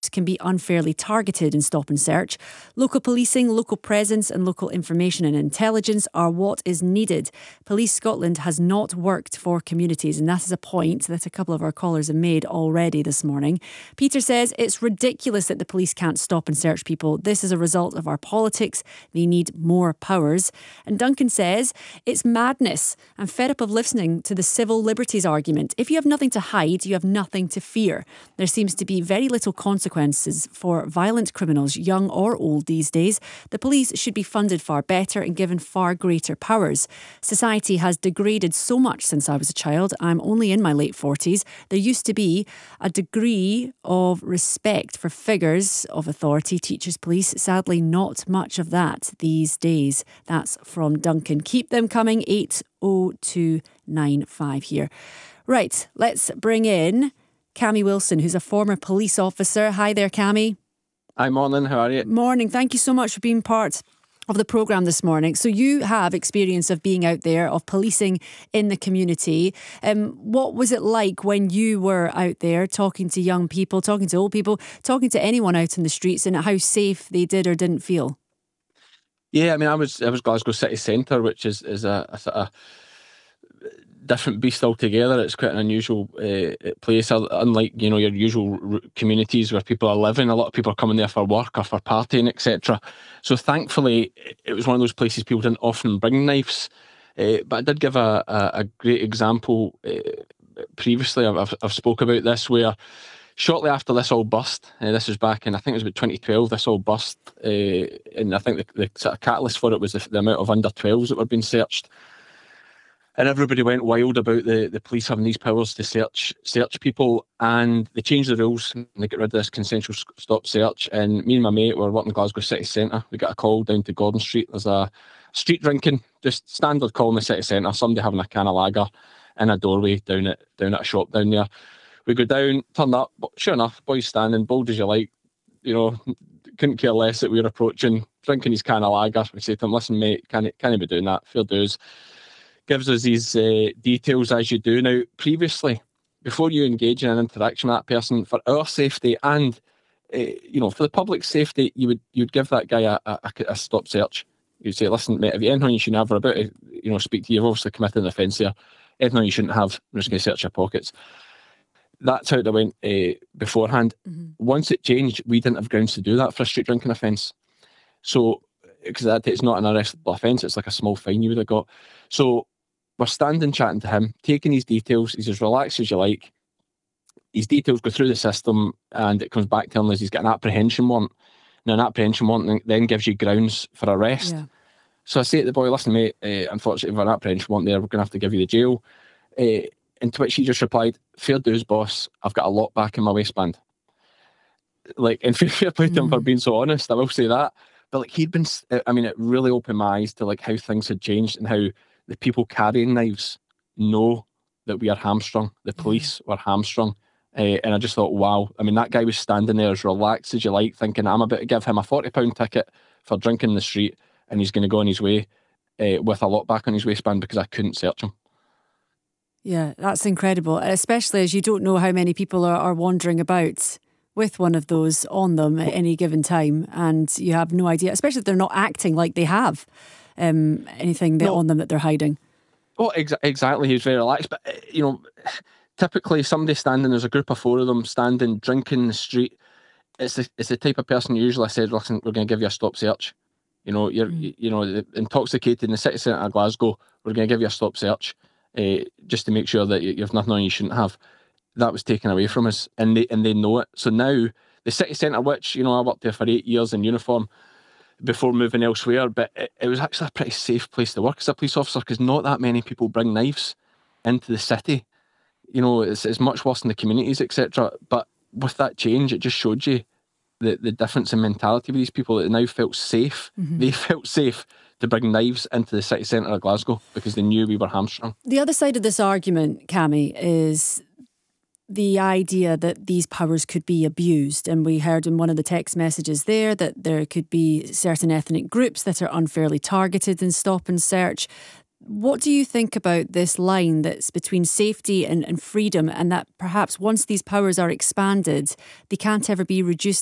can be unfairly targeted in stop and search. Local policing, local presence and local information and intelligence are what is needed. Police Scotland has not worked for communities, and that is a point that a couple of our callers have made already this morning. Peter says it's ridiculous that the police can't stop and search people. This is a result of our politics. They need more powers. And Duncan says it's madness. I'm fed up of listening to the civil liberties argument. If you have nothing to hide, you have nothing to fear. There seems to be very little consequences for violent criminals, young or old these days. The police should be funded far better and given far greater powers. Society has degraded so much since I was a child. I'm only in my late 40s. There used to be a degree of respect for figures of authority, teachers, police. Sadly, not much of that these days. That's from Duncan. Keep them coming. 80295 here. Right, let's bring in Cammy Wilson, who's a former police officer. Hi there, Cammy. Hi, morning. How are you? Morning. Thank you so much for being part of the programme this morning. So you have experience of being out there, of policing in the community. What was it like when you were out there talking to young people, talking to old people, talking to anyone out in the streets, and how safe they did or didn't feel? Yeah, I mean, I was Glasgow city centre, which is a sort of different beast altogether. It's quite an unusual place, unlike your usual communities where people are living. A lot of people are coming there for work or for partying, etc. So thankfully, it was one of those places people didn't often bring knives. But I did give a great example previously. I've spoke about this where shortly after this all burst, this was back in, I think it was about 2012, this all burst, and I think the sort of catalyst for it was the amount of under 12s that were being searched. And everybody went wild about the police having these powers to search people, and they changed the rules and they got rid of this consensual stop search. And me and my mate were working in Glasgow city centre. We got a call down to Gordon Street. There's a street drinking, just standard call in the city centre, somebody having a can of lager in a doorway down at a shop down there. We go down, turn up, but sure enough, boys standing, bold as you like, couldn't care less that we were approaching, drinking his can of lager. We say to him, listen mate, can he be doing that? Fair dues. Gives us these details as you do. Now, previously, before you engage in an interaction with that person, for our safety and, for the public's safety, you'd give that guy a stop search. You'd say, listen mate, have you anything you shouldn't have, or about to, speak to you, you've obviously committed an offence here, anything you shouldn't have, I'm just going to search your pockets. That's how it went beforehand. Mm-hmm. Once it changed, we didn't have grounds to do that for a street drinking offence. So, because it's not an arrestable offence, it's like a small fine you would have got. So, we're standing chatting to him, taking his details. He's as relaxed as you like. His details go through the system and it comes back telling us he's got an apprehension warrant. Now, an apprehension warrant then gives you grounds for arrest. Yeah. So I say to the boy, listen, mate, unfortunately, for an apprehension warrant there, we're going to have to give you the jail. And to which he just replied, fair dues, boss, I've got a lot back in my waistband. And fair play to him for being so honest, I will say that. But he'd been, it really opened my eyes to how things had changed and how the people carrying knives know that we are hamstrung. The police were hamstrung. And I just thought, wow. That guy was standing there as relaxed as you like, thinking, I'm about to give him a £40 ticket for drinking in the street, and he's going to go on his way with a lot back on his waistband because I couldn't search him. Yeah, that's incredible, especially as you don't know how many people are wandering about with one of those on them at any given time, and you have no idea, especially if they're not acting like they have anything on them that they're hiding. Oh, exactly. He was very relaxed, but typically somebody standing, there's a group of four of them standing, drinking in the street. It's the type of person usually I said, listen, we're going to give you a stop search. You're intoxicated in the city centre of Glasgow. We're going to give you a stop search. Just to make sure that you've nothing on you shouldn't have. That was taken away from us, and they know it. So now the city centre, which I worked there for 8 years in uniform before moving elsewhere, but it was actually a pretty safe place to work as a police officer because not that many people bring knives into the city. It's much worse in the communities, etc. But with that change, it just showed you the difference in mentality with these people. That now felt safe. Mm-hmm. They felt safe to bring knives into the city centre of Glasgow because they knew we were hamstrung. The other side of this argument, Cammy, is the idea that these powers could be abused. And we heard in one of the text messages there that there could be certain ethnic groups that are unfairly targeted in stop and search. What do you think about this line that's between safety and freedom, and that perhaps once these powers are expanded, they can't ever be reduced